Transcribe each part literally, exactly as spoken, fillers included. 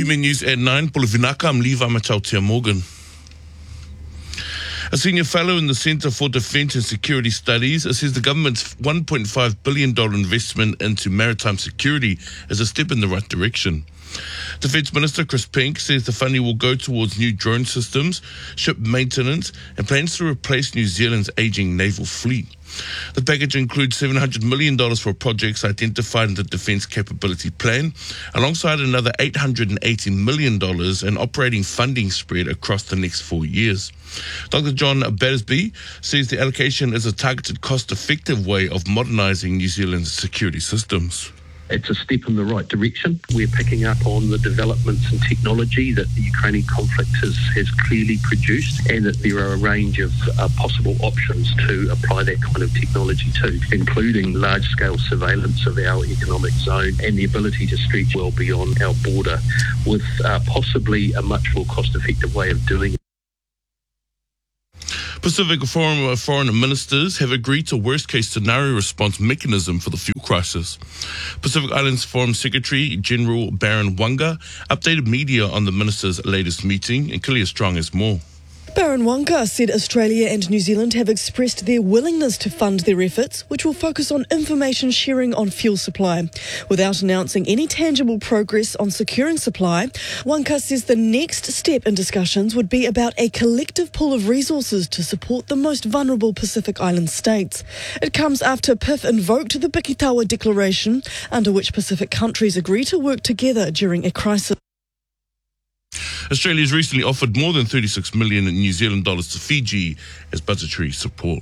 M N News at nine, Pulavinaka, I'm Levi Matautia Morgan. A senior fellow in the Centre for Defence and Security Studies says the government's one point five billion dollars investment into maritime security is a step in the right direction. Defence Minister Chris Pink says the funding will go towards new drone systems, ship maintenance, and plans to replace New Zealand's ageing naval fleet. The package includes seven hundred million dollars for projects identified in the Defence Capability Plan, alongside another eight hundred eighty million dollars in operating funding spread across the next four years. Doctor John Battersby says the allocation is a targeted, cost-effective way of modernising New Zealand's security systems. It's a step in the right direction. We're picking up on the developments in technology that the Ukrainian conflict has, has clearly produced, and that there are a range of uh, possible options to apply that kind of technology to, including large-scale surveillance of our economic zone and the ability to stretch well beyond our border with uh, possibly a much more cost-effective way of doing it. Pacific Forum foreign ministers have agreed to a worst-case scenario response mechanism for the fuel crisis. Pacific Islands Forum Secretary General Baron Wanga updated media on the ministers' latest meeting, and Kilia Strong has more. Baron Wanga said Australia and New Zealand have expressed their willingness to fund their efforts, which will focus on information sharing on fuel supply. Without announcing any tangible progress on securing supply, Wanga says the next step in discussions would be about a collective pool of resources to support the most vulnerable Pacific Island states. It comes after P I F invoked the Pikitawa Declaration, under which Pacific countries agree to work together during a crisis. Australia has recently offered more than thirty-six million New Zealand dollars to Fiji as budgetary support.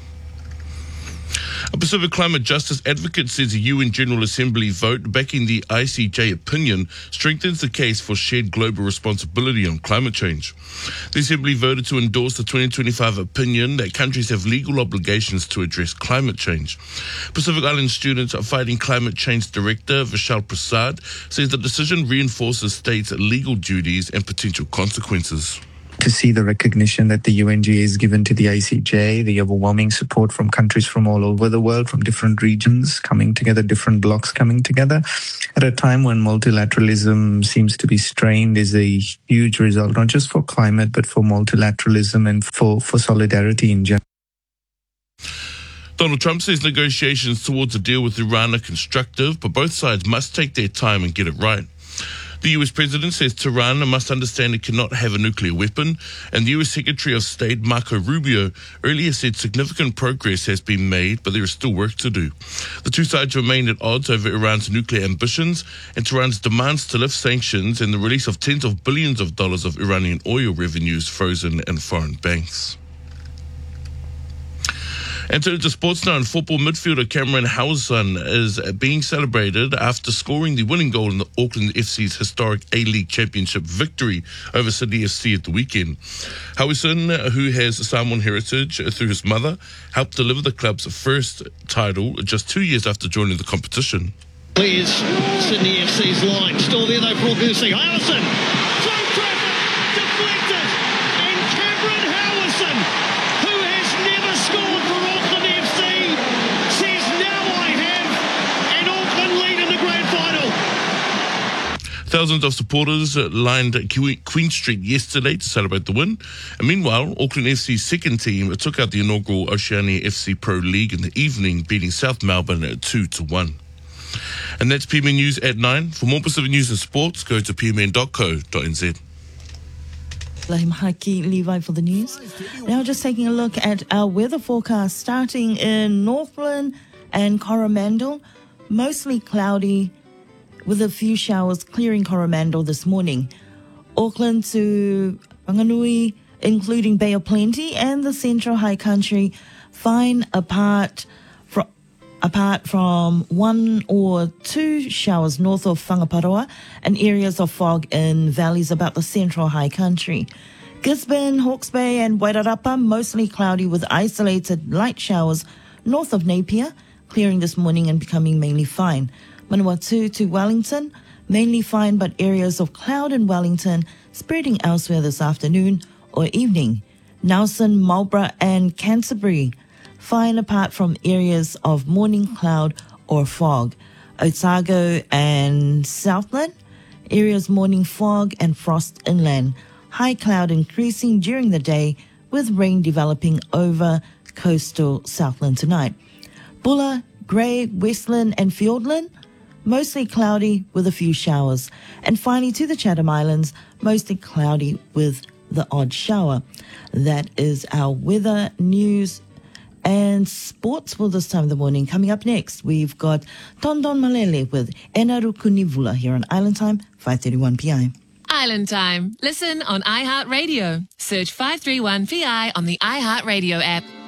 A Pacific climate justice advocate says a U N General Assembly vote backing the I C J opinion strengthens the case for shared global responsibility on climate change. The Assembly voted to endorse the twenty twenty-five opinion that countries have legal obligations to address climate change. Pacific Island Students Fighting Climate Change Director Vishal Prasad says the decision reinforces states' legal duties and potential consequences. To see the recognition that the U N G A has given to the I C J, the overwhelming support from countries from all over the world, from different regions coming together, different blocs coming together, at a time when multilateralism seems to be strained, is a huge result, not just for climate, but for multilateralism and for, for solidarity in general. Donald Trump says negotiations towards a deal with Iran are constructive, but both sides must take their time and get it right. The U S President says Tehran must understand it cannot have a nuclear weapon, and the U S Secretary of State Marco Rubio earlier said significant progress has been made, but there is still work to do. The two sides remain at odds over Iran's nuclear ambitions and Tehran's demands to lift sanctions and the release of tens of billions of dollars of Iranian oil revenues frozen in foreign banks. And turning to sports now, and football midfielder Cameron Howson is being celebrated after scoring the winning goal in the Auckland F C's historic A-League Championship victory over Sydney F C at the weekend. Howson, who has Samoan heritage through his mother, helped deliver the club's first title just two years after joining the competition. Here's Sydney F C's line. Still there though for Augusti. Howson! Through traffic! Deflected! And Cameron Howson, who has never scored for Auckland F C, says now I have an Auckland lead in the grand final. Thousands of supporters lined Queen Street yesterday to celebrate the win. And meanwhile, Auckland F C's second team took out the inaugural Oceania F C Pro League in the evening, beating South Melbourne at two to one. And that's P M N News at nine. For more Pacific news and sports, go to p m n dot co dot n z. Lahimahaki Levi for the news. Now just taking a look at our weather forecast, starting in Northland and Coromandel. Mostly cloudy with a few showers clearing Coromandel this morning. Auckland to Whanganui, including Bay of Plenty and the Central High Country, fine apart from apart from one or two showers north of Whangaparoa and areas of fog in valleys about the Central High Country. Gisborne, Hawke's Bay and Wairarapa, mostly cloudy with isolated light showers north of Napier, clearing this morning and becoming mainly fine. Manawatu to Wellington, mainly fine but areas of cloud in Wellington, spreading elsewhere this afternoon or evening. Nelson, Marlborough and Canterbury, fine apart from areas of morning cloud or fog. Otago and Southland, Areas morning fog and frost inland. High cloud increasing during the day with rain developing over coastal Southland tonight. Bulla, Grey, Westland and Fiordland, mostly cloudy with a few showers. And finally to the Chatham Islands, mostly cloudy with the odd shower. That is our weather, news and sports for this time of the morning. Coming up next, we've got Tondon Malele with Enaru Kunivula here on Island Time, five thirty-one p m. Island Time. Listen on iHeartRadio. Search five three one P I on the iHeartRadio app.